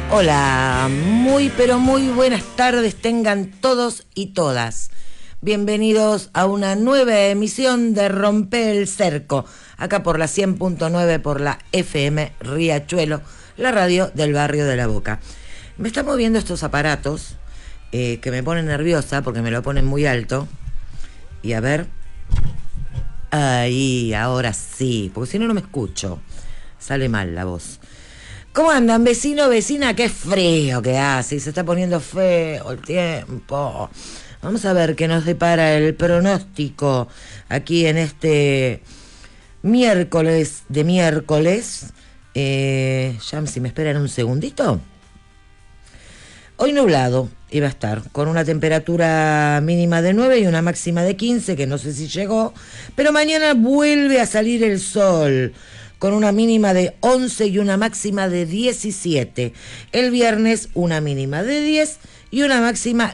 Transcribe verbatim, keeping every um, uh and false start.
Hola, muy pero muy buenas tardes tengan todos y todas. Bienvenidos a una nueva emisión de Rompe el Cerco, acá por la cien punto nueve, por la F M Riachuelo, la radio del barrio de La Boca. Me están moviendo estos aparatos eh, que me ponen nerviosa porque me lo ponen muy alto. Y a ver, ahí, ahora sí, porque si no, no me escucho. Sale mal la voz. ¿Cómo andan, vecino, vecina? Qué frío que hace, se está poniendo feo el tiempo. Vamos a ver qué nos depara el pronóstico aquí en este miércoles de miércoles. Eh, ya si me esperan un segundito. Hoy nublado iba a estar, con una temperatura mínima de nueve y una máxima de quince, que no sé si llegó, pero mañana vuelve a salir el sol, con una mínima de once y una máxima de diecisiete. El viernes una mínima de diez y una máxima